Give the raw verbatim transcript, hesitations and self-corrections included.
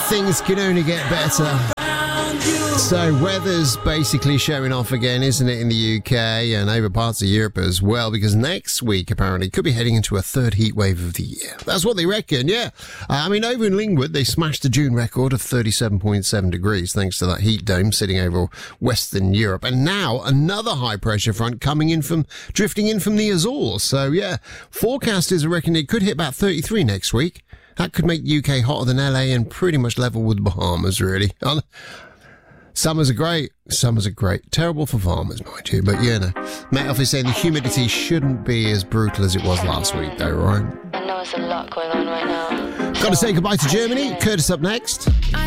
things can only get better. So weather's basically showing off again, isn't it, in the U K and over parts of Europe as well, because next week apparently could be heading into a third heat wave of the year. That's what they reckon, yeah. Uh, I mean, over in Lingwood, they smashed the June record of thirty-seven point seven degrees thanks to that heat dome sitting over Western Europe. And now another high pressure front coming in from, drifting in from the Azores. So yeah, forecasters reckon it could hit about thirty-three next week. That could make the U K hotter than L A and pretty much level with the Bahamas, really. Summers are great. Summers are great. Terrible for farmers, mind you. But, you know, Met Office saying the humidity shouldn't be as brutal as it was last week, though, right? I know there's a lot going on right now. Got to say goodbye to Germany. Curtis up next.